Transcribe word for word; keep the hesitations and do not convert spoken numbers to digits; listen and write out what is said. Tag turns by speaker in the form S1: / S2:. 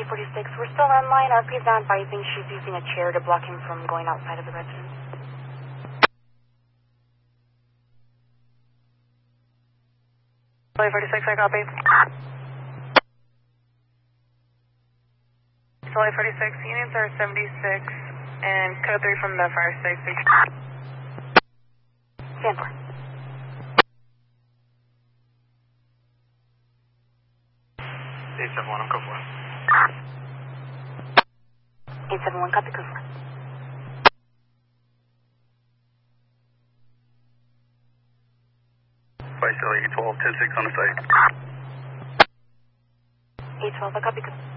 S1: eight forty-six. We're still online. R P is not advising she's using a chair to block him from going outside of the residence. eight forty-six, I copy. eight forty-six, units are seventy-six and code three from the fire station. Stand for.
S2: eight seven one, I'm code four.
S1: eight seven one, copy, code four.
S2: Vice eight twelve, ten six on the site.
S1: eight twelve, I copy, code.